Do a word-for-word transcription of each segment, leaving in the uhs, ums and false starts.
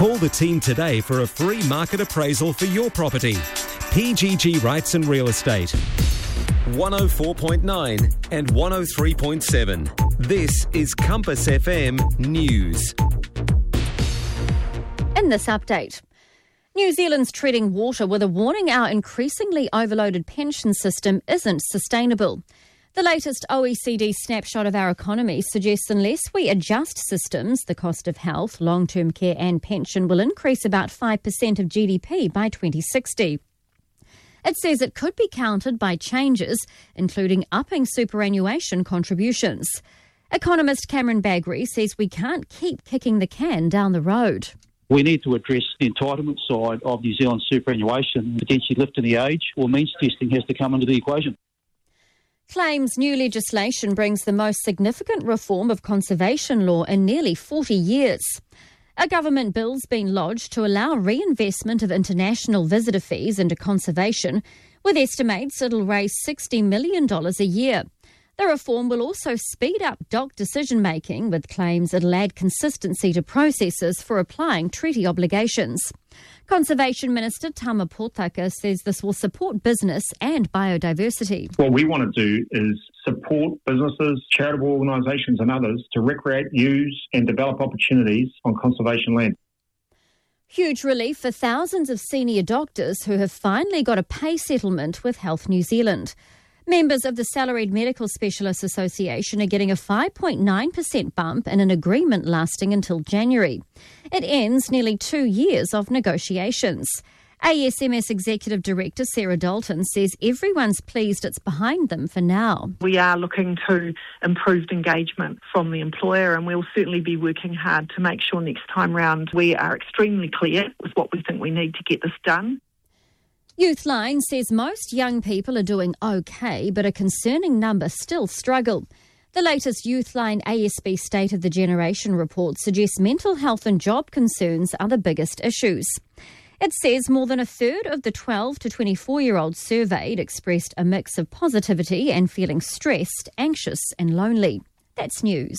Call the team today for a free market appraisal for your property. P G G Rights and Real Estate. one oh four point nine and one oh three point seven. This is Compass F M News. In this update, New Zealand's treading water with a warning our increasingly overloaded pension system isn't sustainable. The latest O E C D snapshot of our economy suggests unless we adjust systems, the cost of health, long-term care and pension will increase about five percent of G D P by twenty sixty. It says it could be countered by changes, including upping superannuation contributions. Economist Cameron Bagri says we can't keep kicking the can down the road. We need to address the entitlement side of New Zealand's superannuation, potentially lifting the age, or means testing has to come into the equation. Claims new legislation brings the most significant reform of conservation law in nearly forty years. A government bill's been lodged to allow reinvestment of international visitor fees into conservation, with estimates it'll raise sixty million dollars a year. The reform will also speed up D O C decision-making, with claims it'll add consistency to processes for applying treaty obligations. Conservation Minister Tama Potaka says this will support business and biodiversity. What we want to do is support businesses, charitable organisations and others to recreate, use and develop opportunities on conservation land. Huge relief for thousands of senior doctors who have finally got a pay settlement with Health New Zealand. Members of the Salaried Medical Specialists Association are getting a five point nine percent bump in an agreement lasting until January. It ends nearly two years of negotiations. A S M S Executive Director Sarah Dalton says everyone's pleased it's behind them for now. We are looking to improved engagement from the employer, and we'll certainly be working hard to make sure next time round we are extremely clear with what we think we need to get this done. Youthline says most young people are doing okay, but a concerning number still struggle. The latest Youthline A S B State of the Generation report suggests mental health and job concerns are the biggest issues. It says more than a third of the twelve to twenty-four-year-olds surveyed expressed a mix of positivity and feeling stressed, anxious and lonely. That's news.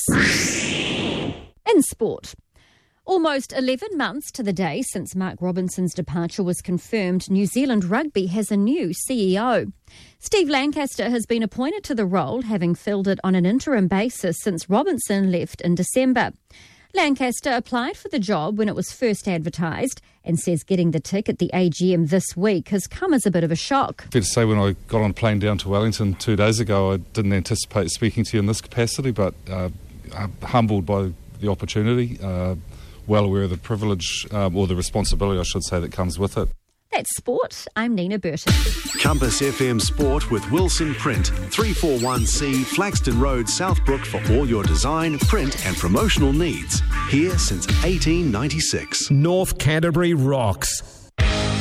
In sport. Almost eleven months to the day since Mark Robinson's departure was confirmed, New Zealand Rugby has a new C E O. Steve Lancaster has been appointed to the role, having filled it on an interim basis since Robinson left in December. Lancaster applied for the job when it was first advertised and says getting the tick at the A G M this week has come as a bit of a shock. Fair to say, when I got on a plane down to Wellington two days ago, I didn't anticipate speaking to you in this capacity, but uh, I'm humbled by the opportunity. Uh, well aware of the privilege, um, or the responsibility, I should say, that comes with it. That's sport. I'm Nina Burton. Compass F M Sport with Wilson Print, three forty-one C Flaxton Road, Southbrook, for all your design, print and promotional needs. Here since eighteen ninety-six. North Canterbury rocks.